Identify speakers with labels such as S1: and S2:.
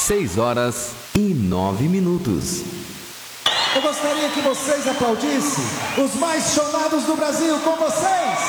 S1: 6h09.
S2: Eu gostaria que vocês aplaudissem os mais chorados do Brasil com vocês.